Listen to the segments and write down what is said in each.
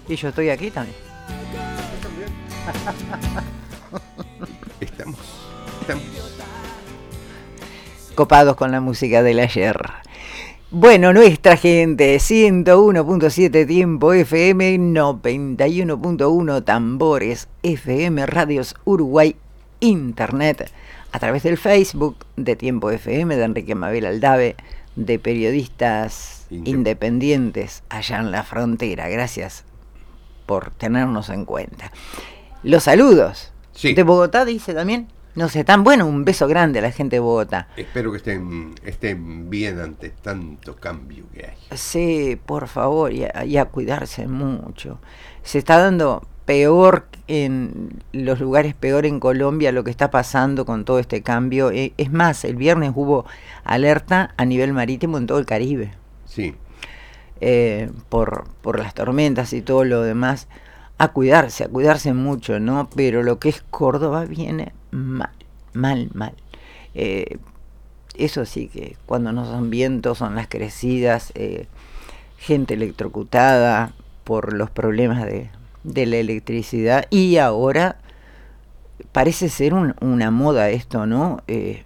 Y yo estoy aquí también. Estamos copados con la música del ayer. Bueno, nuestra gente, 101.7 Tiempo FM, 91.1 Tambores FM, Radios Uruguay, Internet, a través del Facebook de Tiempo FM, de Enrique Mabel Aldave, de periodistas independientes allá en la frontera. Gracias por tenernos en cuenta. Los saludos. Sí. De Bogotá, dice también. No sé, tan bueno, un beso grande a la gente de Bogotá. Espero que estén bien ante tanto cambio que hay. Sí, por favor, y a cuidarse mucho. Se está dando peor en los lugares, peor en Colombia lo que está pasando con todo este cambio. Es más, el viernes hubo alerta a nivel marítimo en todo el Caribe. Sí. Por las tormentas y todo lo demás. A cuidarse mucho, ¿no? Pero lo que es Córdoba viene mal. Eso sí, que cuando no son vientos, son las crecidas, gente electrocutada por los problemas de la electricidad. Y ahora parece ser una moda esto, ¿no?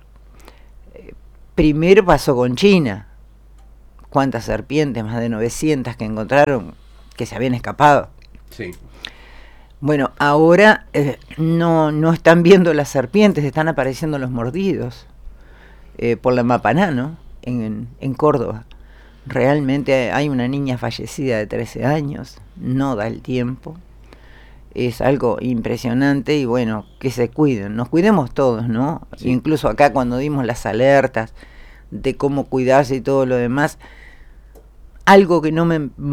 Primero pasó con China. ¿Cuántas serpientes? Más de 900 que encontraron que se habían escapado. Sí. Bueno, ahora no están viendo las serpientes, están apareciendo los mordidos por la Mapaná, ¿no? En Córdoba. Realmente hay una niña fallecida de 13 años, no da el tiempo. Es algo impresionante y bueno, que se cuiden, nos cuidemos todos, ¿no? Sí. Incluso acá cuando dimos las alertas de cómo cuidarse y todo lo demás, algo que no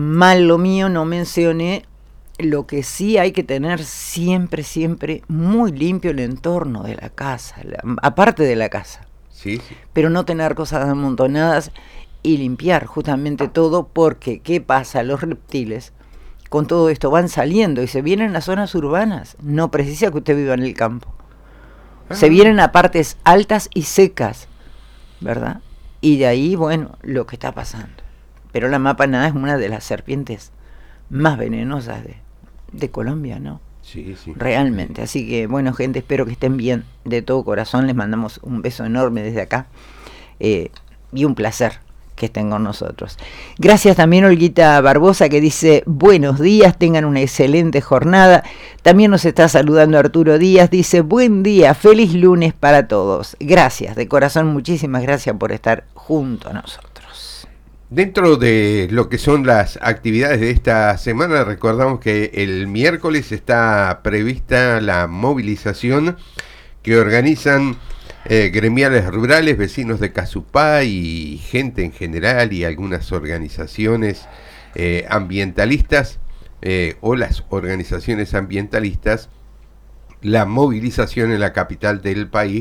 mencioné. Lo que sí hay que tener siempre muy limpio el entorno de la casa, aparte de la casa. Sí. Pero no tener cosas amontonadas y limpiar justamente todo, porque ¿qué pasa? Los reptiles con todo esto van saliendo y se vienen a zonas urbanas. No precisa que usted viva en el campo. Se vienen a partes altas y secas, ¿verdad? Y de ahí, bueno, lo que está pasando. Pero la Mapaná es una de las serpientes más venenosas de Colombia, ¿no? Sí. Realmente. Así que, bueno, gente, espero que estén bien de todo corazón. Les mandamos un beso enorme desde acá. Y un placer que estén con nosotros. Gracias también a Olguita Barbosa, que dice: buenos días, tengan una excelente jornada. También nos está saludando Arturo Díaz, dice: buen día, feliz lunes para todos. Gracias, de corazón, muchísimas gracias por estar junto a nosotros. Dentro de lo que son las actividades de esta semana, recordamos que el miércoles está prevista la movilización que organizan gremiales rurales, vecinos de Casupá y gente en general y algunas organizaciones ambientalistas o las organizaciones ambientalistas, la movilización en la capital del país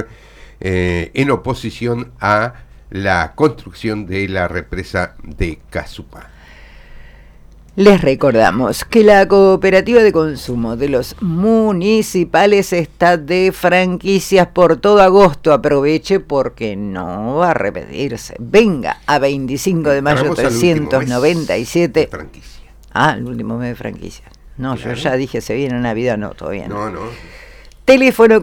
en oposición a la construcción de la represa de Casupá. Les recordamos que la cooperativa de consumo de los municipales está de franquicias por todo agosto. Aproveche porque no va a repetirse. Venga a 25 de mayo 397. El último mes de franquicia. No, claro. Yo ya dije, se viene Navidad, no, todavía no. No. Teléfono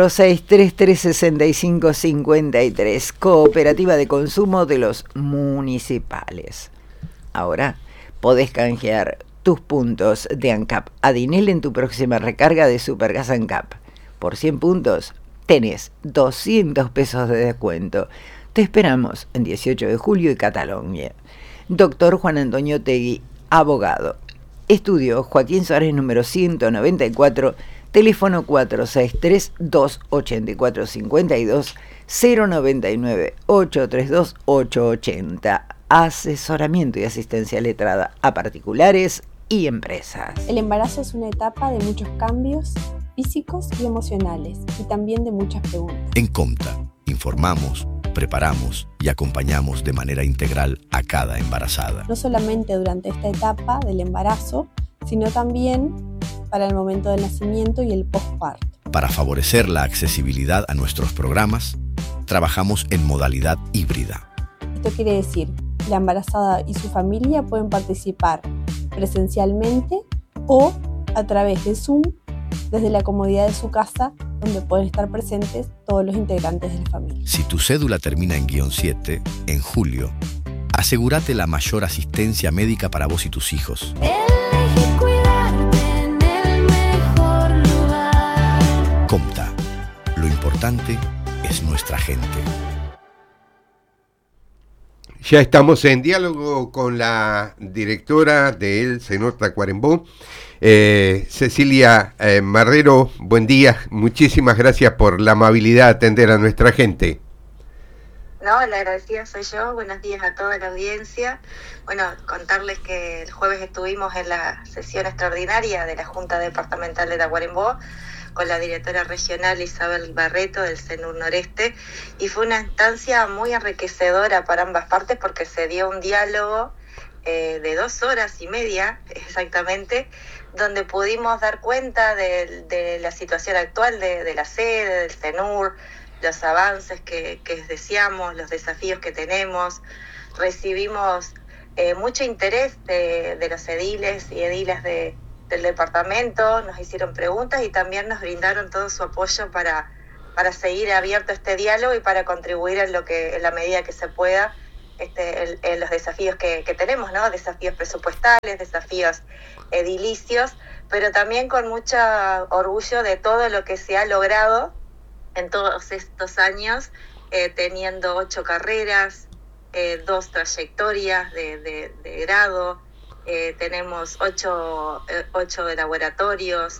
46336553, Cooperativa de Consumo de los Municipales. Ahora podés canjear tus puntos de ANCAP a Dinel en tu próxima recarga de Supergas ANCAP. Por 100 puntos tenés 200 pesos de descuento. Te esperamos en 18 de julio y Cataluña. Doctor Juan Antonio Tegui, abogado. Estudio Joaquín Suárez número 194, teléfono 463-284-52, 099-832-880. Asesoramiento y asistencia letrada a particulares y empresas. El embarazo es una etapa de muchos cambios físicos y emocionales, y también de muchas preguntas. En Comta, informamos, preparamos y acompañamos de manera integral a cada embarazada. No solamente durante esta etapa del embarazo, sino también para el momento del nacimiento y el posparto. Para favorecer la accesibilidad a nuestros programas, trabajamos en modalidad híbrida. Esto quiere decir, la embarazada y su familia pueden participar presencialmente o a través de Zoom desde la comodidad de su casa, donde pueden estar presentes todos los integrantes de la familia. Si tu cédula termina en -7, en julio, asegúrate la mayor asistencia médica para vos y tus hijos. Elegí cuidarte en el mejor lugar. Comta. Lo importante es nuestra gente. Ya estamos en diálogo con la directora del CENUR Tacuarembó, Cecilia Marrero. Buen día, muchísimas gracias por la amabilidad de atender a nuestra gente. No, la agradecida soy yo. Buenos días a toda la audiencia. Bueno, contarles que el jueves estuvimos en la sesión extraordinaria de la Junta Departamental de Tacuarembó con la directora regional Isabel Barreto del CENUR Noreste, y fue una instancia muy enriquecedora para ambas partes porque se dio un diálogo de 2 horas y media exactamente, donde pudimos dar cuenta de la situación actual de la sede, del CENUR, los avances que deseamos, los desafíos que tenemos. Recibimos mucho interés de los ediles y edilas del departamento, nos hicieron preguntas y también nos brindaron todo su apoyo para seguir abierto este diálogo y para contribuir en la medida que se pueda en los desafíos que tenemos, ¿no? Desafíos presupuestales, desafíos edilicios, pero también con mucho orgullo de todo lo que se ha logrado en todos estos años, teniendo 8 carreras, 2 trayectorias de grado, tenemos 8 de laboratorios,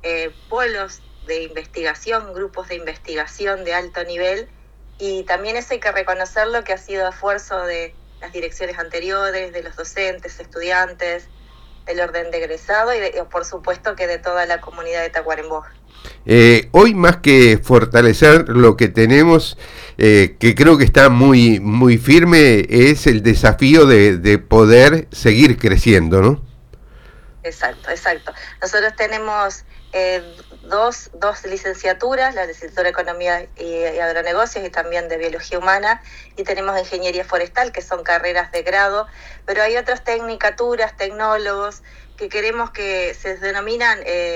polos de investigación, grupos de investigación de alto nivel, y también eso hay que reconocerlo, que ha sido esfuerzo de las direcciones anteriores, de los docentes, estudiantes, del orden de egresado y por supuesto que de toda la comunidad de Tacuarembó. Hoy más que fortalecer lo que tenemos, que creo que está muy, muy firme, es el desafío de poder seguir creciendo, ¿no? Exacto. Nosotros tenemos dos licenciaturas, la licenciatura de Economía y Agronegocios y también de Biología Humana, y tenemos Ingeniería Forestal, que son carreras de grado, pero hay otras tecnicaturas, tecnólogos, que queremos que se denominan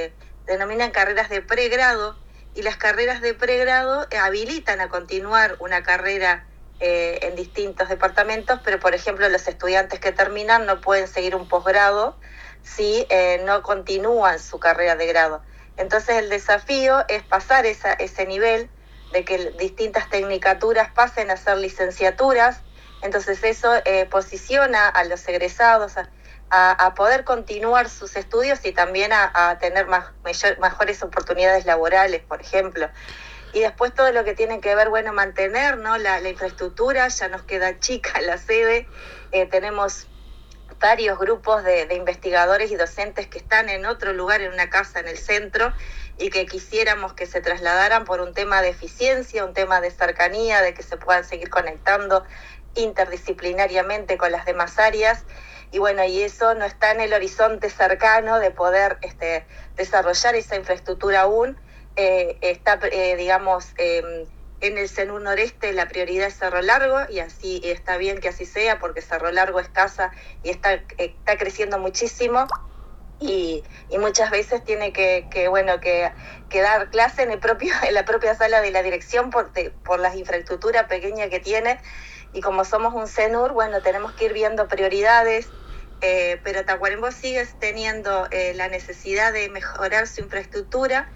carreras de pregrado, y las carreras de pregrado habilitan a continuar una carrera en distintos departamentos, pero por ejemplo los estudiantes que terminan no pueden seguir un posgrado si no continúan su carrera de grado. Entonces el desafío es pasar ese nivel de que distintas tecnicaturas pasen a ser licenciaturas. Entonces eso posiciona a los egresados a poder continuar sus estudios y también a tener mejores oportunidades laborales, por ejemplo. Y después todo lo que tiene que ver, mantener, ¿no? la infraestructura. Ya nos queda chica la sede, tenemos varios grupos de investigadores y docentes que están en otro lugar, en una casa en el centro, y que quisiéramos que se trasladaran por un tema de eficiencia, un tema de cercanía, de que se puedan seguir conectando interdisciplinariamente con las demás áreas. Y eso no está en el horizonte cercano de poder desarrollar esa infraestructura aún. Está, en el CENUR Noreste la prioridad es Cerro Largo, y así está bien que así sea, porque Cerro Largo es casa y está creciendo muchísimo, y muchas veces tiene que dar clase en la propia sala de la dirección por la infraestructura pequeña que tiene. Y como somos un CENUR, tenemos que ir viendo prioridades, pero Tacuarembó sigue teniendo la necesidad de mejorar su infraestructura.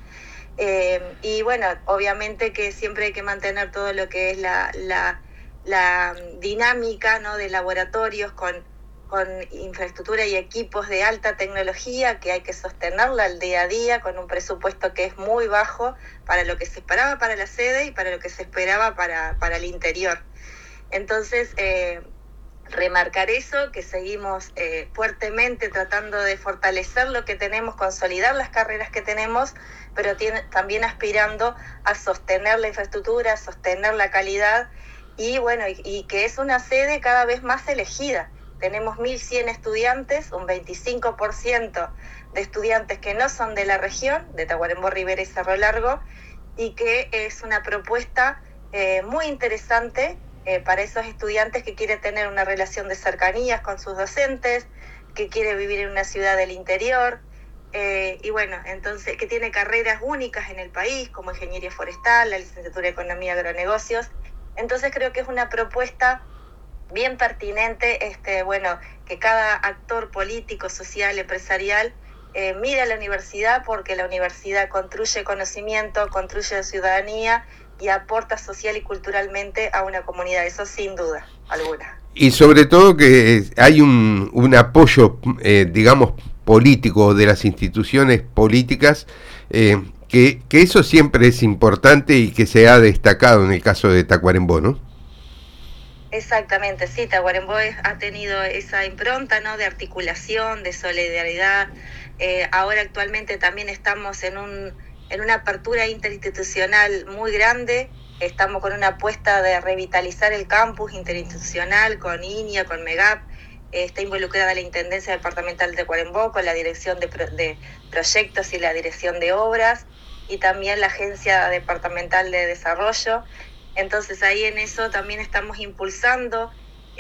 Obviamente que siempre hay que mantener todo lo que es la dinámica, ¿no? de laboratorios con infraestructura y equipos de alta tecnología, que hay que sostenerla al día a día con un presupuesto que es muy bajo para lo que se esperaba para la sede y para lo que se esperaba para el interior. Entonces, remarcar eso, que seguimos fuertemente tratando de fortalecer lo que tenemos, consolidar las carreras que tenemos, pero también aspirando a sostener la infraestructura, a sostener la calidad, y que es una sede cada vez más elegida. Tenemos 1.100 estudiantes, un 25% de estudiantes que no son de la región, de Tacuarembó, Rivera y Cerro Largo, y que es una propuesta muy interesante para esos estudiantes que quieren tener una relación de cercanías con sus docentes, que quieren vivir en una ciudad del interior, y bueno, entonces que tiene carreras únicas en el país, como ingeniería forestal, la licenciatura de economía y agronegocios. Entonces creo que es una propuesta bien pertinente, bueno, que cada actor político, social, empresarial mire a la universidad, porque la universidad construye conocimiento, construye ciudadanía y aporta social y culturalmente a una comunidad, eso sin duda alguna. Y sobre todo que hay un apoyo, digamos, político de las instituciones políticas, que eso siempre es importante y que se ha destacado en el caso de Tacuarembó, ¿no? Exactamente, sí, Tacuarembó ha tenido esa impronta, ¿no?, de articulación, de solidaridad. Ahora actualmente también estamos en una apertura interinstitucional muy grande. Estamos con una apuesta de revitalizar el campus interinstitucional con INIA, con MEGAP. Está involucrada la Intendencia Departamental de Tacuarembó con la Dirección de Proyectos y la Dirección de Obras, y también la Agencia Departamental de Desarrollo. Entonces ahí en eso también estamos impulsando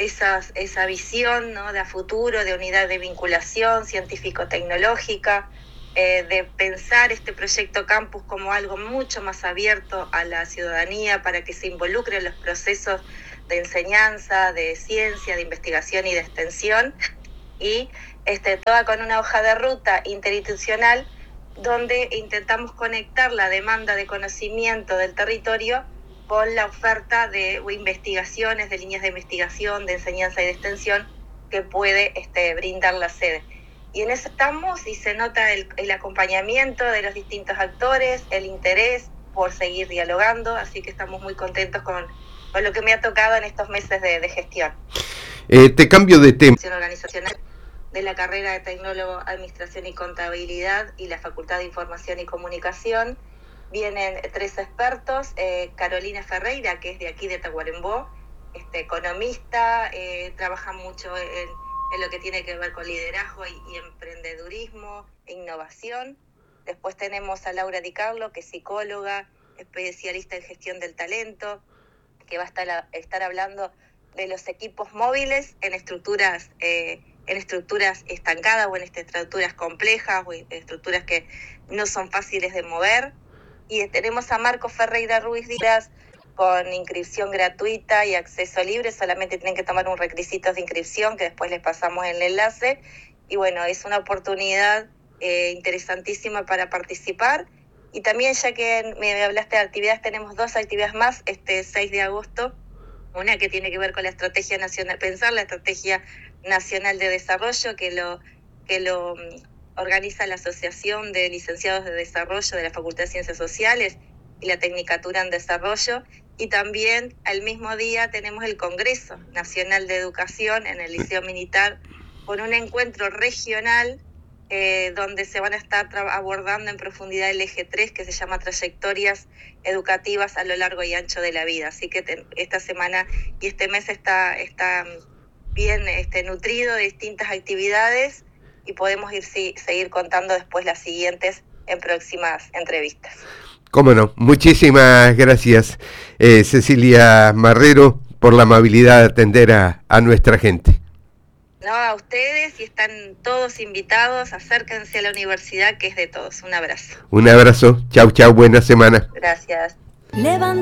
esa visión, ¿no?, de a futuro, de unidad de vinculación científico-tecnológica, de pensar este proyecto campus como algo mucho más abierto a la ciudadanía para que se involucre en los procesos de enseñanza, de ciencia, de investigación y de extensión, y toda con una hoja de ruta interinstitucional donde intentamos conectar la demanda de conocimiento del territorio con la oferta de investigaciones, de líneas de investigación, de enseñanza y de extensión que puede brindar la sede. Y en eso estamos, y se nota el acompañamiento de los distintos actores, el interés por seguir dialogando, así que estamos muy contentos con lo que me ha tocado en estos meses de gestión. Te cambio de tema. Organizacional de la carrera de Tecnólogo, Administración y Contabilidad y la Facultad de Información y Comunicación. Vienen 3 expertos, Carolina Ferreira, que es de aquí de Tacuarembó, economista, trabaja mucho en lo que tiene que ver con liderazgo y emprendedurismo e innovación. Después tenemos a Laura Di Carlo, que es psicóloga, especialista en gestión del talento, que va a estar hablando de los equipos móviles en estructuras estancadas o en estructuras complejas o en estructuras que no son fáciles de mover. Y tenemos a Marco Ferreira Ruiz Díaz, con inscripción gratuita y acceso libre, solamente tienen que tomar un requisito de inscripción que después les pasamos el enlace. Y bueno, es una oportunidad interesantísima para participar. Y también, ya que me hablaste de actividades, tenemos 2 actividades más, 6 de agosto, una que tiene que ver con la estrategia nacional, pensar la estrategia nacional de desarrollo, que lo organiza la Asociación de Licenciados de Desarrollo de la Facultad de Ciencias Sociales y la Tecnicatura en Desarrollo. Y también al mismo día tenemos el Congreso Nacional de Educación en el Liceo Militar, con un encuentro regional donde se van a estar abordando en profundidad el eje 3, que se llama Trayectorias Educativas a lo largo y ancho de la vida. Así que esta semana y este mes está bien nutrido de distintas actividades, y podemos seguir contando después las siguientes en próximas entrevistas. Cómo no, muchísimas gracias, Cecilia Marrero, por la amabilidad de atender a nuestra gente. No, a ustedes, y están todos invitados, acérquense a la universidad, que es de todos. Un abrazo. Un abrazo, chau, buena semana. Gracias.